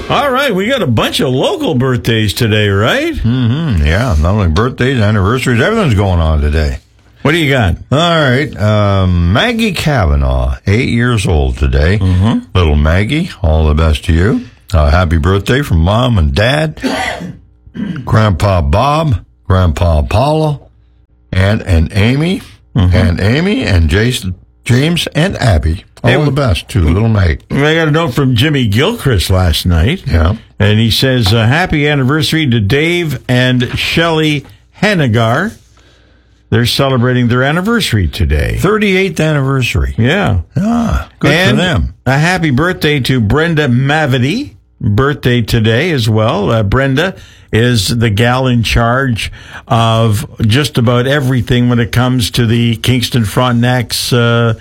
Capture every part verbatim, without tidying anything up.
All right, we got a bunch of local birthdays today, right? Mm-hmm. Yeah, not only birthdays, anniversaries, everything's going on today. What do you got? All right, um, Maggie Kavanaugh, eight years old today. Mm-hmm. Little Maggie, all the best to you. Uh, happy birthday from Mom and Dad, Grandpa Bob, Grandpa Paula, Aunt and Amy, mm-hmm. Aunt Amy, and Jason, James and Abby. All hey, the best to little Maggie. I got a note from Jimmy Gilchrist last night. Yeah. And he says, uh, happy anniversary to Dave and Shelley Hennigar. They're celebrating their anniversary today. thirty-eighth anniversary. Yeah. Ah, good and for them. A happy birthday to Brenda Mavity. Birthday today as well. Uh, Brenda is the gal in charge of just about everything when it comes to the Kingston Frontenac's uh,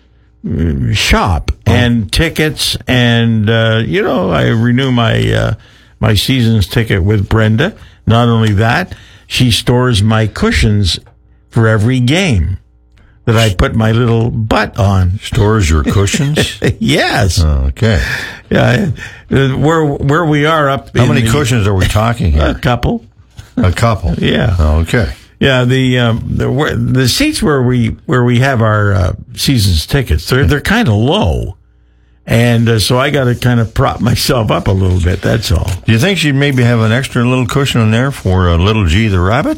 shop oh. and tickets. And, uh, you know, I renew my uh, my season's ticket with Brenda. Not only that, she stores my cushions for every game that I put my little butt on. Stores your cushions? Yes. Oh, okay. Yeah. Where where we are up. How many the, cushions are we talking here? A couple. A couple. Yeah. Oh, okay. Yeah. The um, the where, the seats where we where we have our uh, season's tickets, they're they're kind of low. And uh, so I got to kind of prop myself up a little bit, that's all. Do you think she'd maybe have an extra little cushion in there for uh, little G the rabbit?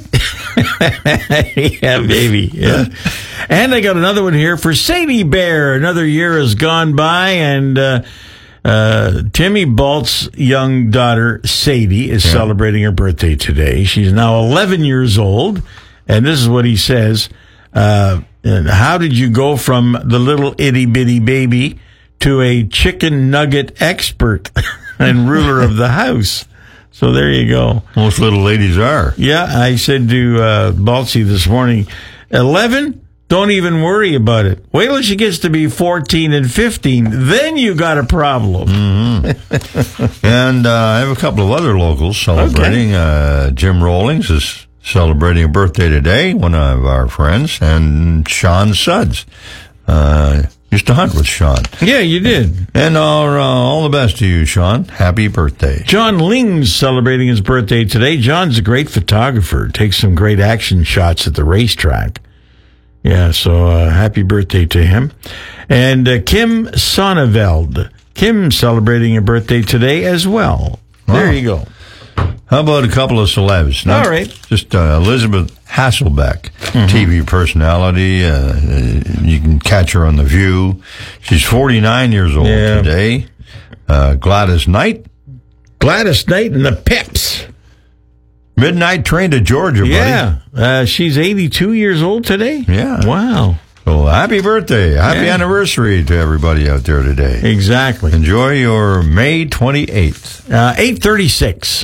Yeah, maybe. Yeah. And I got another one here for Sadie Bear. Another year has gone by, and uh, uh, Timmy Balt's young daughter, Sadie, is yeah. celebrating her birthday today. She's now eleven years old, and this is what he says. Uh, how did you go from the little itty-bitty baby to a chicken nugget expert and ruler of the house? So there you go. Most little ladies are. Yeah, I said to uh, Baltzy this morning, eleven, don't even worry about it. Wait till she gets to be fourteen and fifteen. Then you got a problem. Mm-hmm. And uh, I have a couple of other locals celebrating. Okay. Uh, Jim Rawlings is celebrating a birthday today, one of our friends, and Sean Suds. Uh, used to hunt with Sean. Yeah, you did. And our, uh, all the best to you, Sean. Happy birthday. John Ling's celebrating his birthday today. John's a great photographer. Takes some great action shots at the racetrack. Yeah, so uh, happy birthday to him. And uh, Kim Sonneveld. Kim celebrating a birthday today as well. There oh. you go. How about a couple of celebs? Not All right. Just uh, Elizabeth Hasselbeck, mm-hmm. T V personality. Uh, you can catch her on The View. She's forty-nine years old yeah. today. Uh, Gladys Knight. Gladys Knight and the Pips. Midnight Train to Georgia, buddy. Yeah. Uh, she's eighty-two years old today? Yeah. Wow. So happy birthday. Happy yeah. anniversary to everybody out there today. Exactly. Enjoy your May twenty-eighth. Uh, eight thirty-six.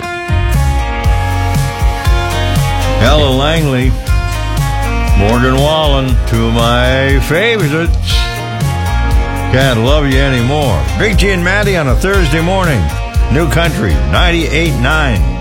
Ella Langley, Morgan Wallen, two of my favorites. Can't love you anymore. Big G and Maddie on a Thursday morning. New Country, ninety-eight point nine.